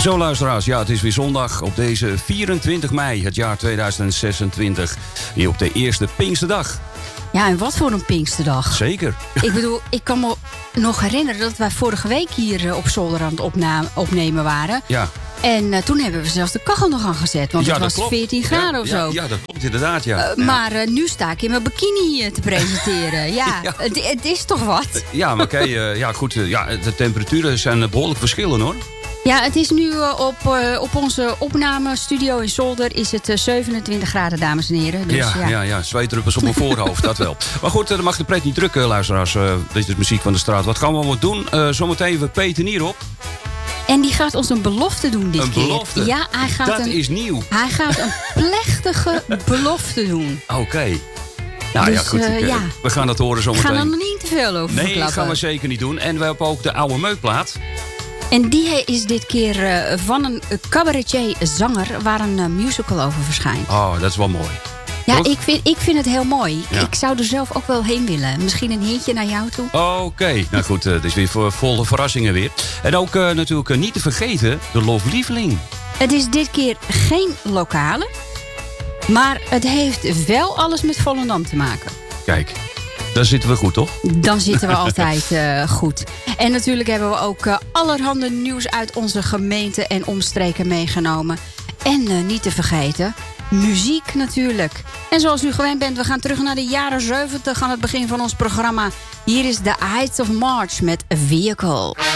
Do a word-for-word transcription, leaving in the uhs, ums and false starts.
Zo luisteraars, ja, het is weer zondag op deze vierentwintig mei, het jaar tweeduizend zesentwintig. Hier op de eerste Pinksterdag. Ja, en wat voor een Pinksterdag. Zeker. Ik bedoel, ik kan me nog herinneren dat wij vorige week hier uh, op zolder aan het opna- opnemen waren. Ja. En uh, toen hebben we zelfs de kachel nog aangezet, want Ja, het dat was klopt. veertien graden ja, of ja, zo. Ja, dat klopt inderdaad, ja. Uh, ja. Maar uh, nu sta ik in mijn bikini uh, te presenteren. Ja, Ja. Het, het is toch wat? Ja, maar kijk, uh, ja, goed, uh, ja, de temperaturen zijn uh, behoorlijk verschillen, hoor. Ja, het is nu uh, op, uh, op onze opnamestudio in Zolder is het uh, zevenentwintig graden, dames en heren. Dus, ja, ja. ja, ja, zweetdruppels op mijn voorhoofd, dat wel. Maar goed, uh, dan mag de pret niet drukken, luisteraars. Uh, dit is muziek van de straat. Wat gaan we allemaal doen? Uh, zometeen weer Peter Nier op. En die gaat ons een belofte doen dit Een keer. belofte? Ja, hij gaat Dat een, is nieuw. Hij gaat een plechtige belofte doen. Oké. Okay. Nou Dus, ja, goed. uh, Ik, uh, ja. We gaan dat horen Ik zometeen. ga er nog niet te veel over Nee, dat verklappen. gaan we zeker niet doen. En we hebben ook de oude meukplaat. En die is dit keer uh, van een cabaretier-zanger waar een uh, musical over verschijnt. Oh, dat is wel mooi. Ja, Goed? ik vind, ik vind het heel mooi. Ja. Ik zou er zelf ook wel heen willen. Misschien een hintje naar jou toe. Oké, okay. Nou goed, uh, het is weer voor volle verrassingen weer. En ook uh, natuurlijk uh, niet te vergeten, de Loflieveling. Het is dit keer geen lokale. Maar het heeft wel alles met Volendam te maken. Kijk, daar zitten we goed, toch? Dan zitten we altijd uh, goed. En natuurlijk hebben we ook uh, allerhande nieuws uit onze gemeente en omstreken meegenomen. En uh, niet te vergeten, muziek natuurlijk. En zoals u gewend bent, we gaan terug naar de jaren zeventig aan het begin van ons programma. Hier is The Ides of March met A Vehicle.